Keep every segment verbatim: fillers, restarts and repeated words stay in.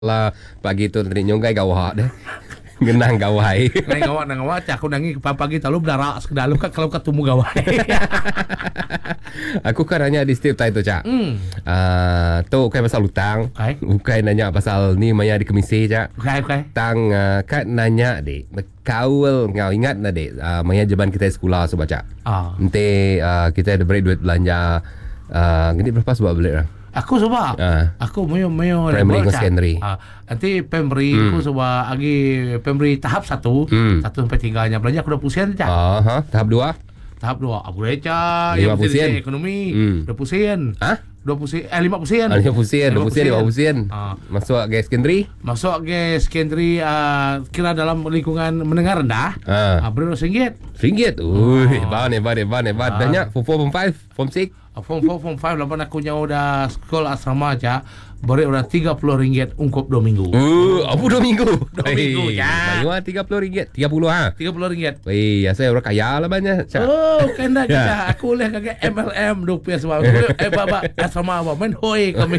Lah pagi tu tadi nyonggai gawak deh. Genang gawai. Nang gawak nang gawak aku nangi pagi talu berdarak sekedalu kan kalau ketemu gawai. Aku kan nanya di setiap itu cak. Hmm. Uh, tu bukan pasal hutang. Okay. Bukan nanya pasal ni maya di komisi cak. Okay, okay. Tang uh, kan nanya dek. Kawal ngau ingat na dek. Uh, maya jaban kita sekolah so baca. Ah. Nanti uh, kita ada beri duit belanja. Uh, gini berapa sebab beli orang? Aku sebab Ah. aku mayo mayo Primary ke secondary? Ah, nanti primary Hmm. aku sebab lagi primary tahap satu, Hmm. satu sampai tiganya belanja aku dah pusian cak. Ah, ha, tahap dua. Tahap dua aku reca Lima yang penting pusian? ekonomi Hmm. dua pusian. Ah? Dua pusian eh lima pusian. Ah, lima pusian, dua Lima pusian, lima pusian. Ah. Masuk ke secondary? Masuk ke secondary uh, kira dalam lingkungan menengah rendah. Ah. Ah, beri ringgit. Ringgit. Ui, bane bane bane bane. Banyak form four, form five, form six. Form four, form five lapan aku nyawa dah sekolah asrama aja. Beri orang tiga puluh ringgit ungkup dua minggu. Uh, apa dua minggu? Dua minggu, ya. Bayar tiga puluh ringgit, tiga puluh ha. tiga puluh ringgit. Wei, ya saya orang kaya lah banyak. Cak. Oh, kena kita. Ya. Aku boleh kakek M L M rupiah semua. Aku boleh, eh, baba, asrama apa? Main hoi kami.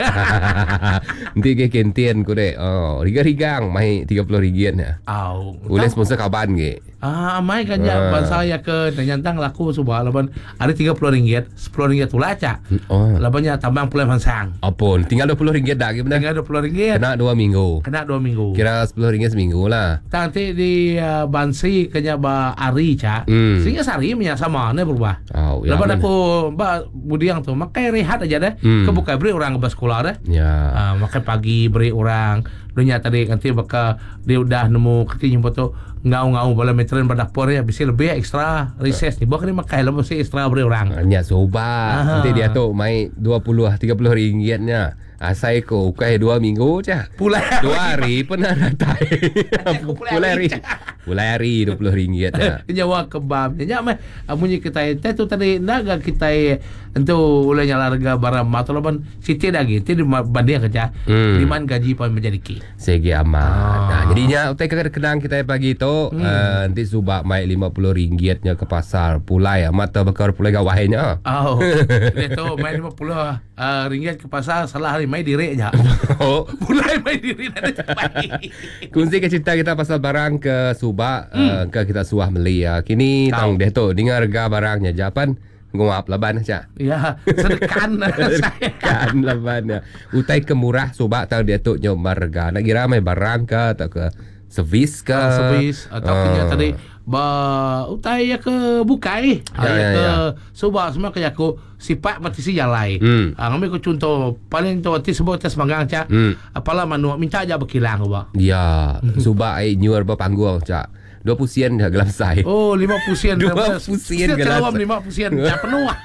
Nanti ke kantin ku dek. Oh, rigang-rigang mai tiga puluh ringgit ya. Au. Boleh sponsor kaban ke? Ah, mai kan ya. Ah. Bangsa saya ke nyantang laku subah laban ada tiga puluh ringgit, sepuluh ringgit tu laca. Oh. Labannya tambah puluh hansang. Apun, tinggal dua puluh ringgit dah gimana? Tinggal dua puluh ringgit. Kena dua minggu. Kena dua minggu. Kira sepuluh ringgit seminggu lah. Nanti di uh, Bansi kenya ba Ari ca. Hmm. Sehingga sari punya sama ne berubah. Oh, ya. Laban mana? aku ba budiang tu makai rehat aja deh. Hmm. Kebuka beri orang ke sekolah deh. Ya. Ah, makai pagi beri orang. Dunia tadi nanti baka dia udah nemu keti nyumpa tu ngau-ngau bola metren berdapur ya bisa lebih ekstra recess ni. Bukan ni makai lah mesti ekstra beri orang. Hanya sobat. Ah. Nanti dia tu mai dua puluh tiga puluh ringgitnya. Asai ko ukai dua minggu cah. Pulai. Dua hari pernah datang. Aku pulai Pulai hari. hari. Pulai hari dua puluh ringgit ya. Nyawa kebab. Nya mah amunnya kita tu tadi naga kita entu ulai nyala harga barang matu laban siti lagi ti banding kerja. Hmm. Di man gaji pun menjadi ki. Segi amat. Ah. Nah, jadinya utai kenang kita pagi tu Hmm. uh, nanti subak mai lima puluh ringgitnya ke pasar. Pulai mata bekar pulai gawainya. Oh. Dia tu main lima puluh uh, ringgit ke pasar salah hari mai diri aja. Oh. Mulai main diri nanti baik. Kongsi ke cerita kita pasal barang ke Subak hmm. uh, ke kita suah beli ya. Kini Tahu. tang deh tu dengar harga barangnya Japan ngomap laban cak. Ya, sedekan saya. Kan laban ya. Utai ke murah Subak tang dia tu nyom harga. Nak kira mai barang ke atau ke servis ke? Uh, servis atau Ah. punya tadi ba utai ya ke bukai Ya, ya, ya, ke ya. subak semua ke aku sifat mati si jalai. Hmm. Ah, ngambil ko contoh paling tu ti sebut tes magang ca. Hmm. Apalah manu minta aja berkilang ba. Ya, Subak ai nyuar berpanggung cak. Dua pusian dah gelam sai. Oh, lima pusian. Dua pusian Kita gelas. celawam lima pusian. Ya penuh lah.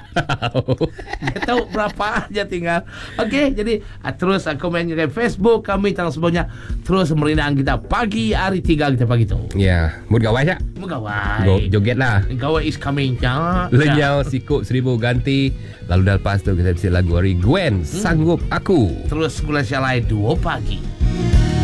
Dia tahu berapa aja tinggal. Okey, jadi ah, terus aku main di Facebook kami tang semuanya terus merinang kita pagi hari tiga kita pagi tu. Ya, mood gawai cak. Megawai. Go, joget lah. Gawai is coming ca. Lenyau sikut seribu ganti. Lalu dah lepas tu kita bisa lagu Ari Gwen Sanggup Aku. Terus gula syalai dua pagi.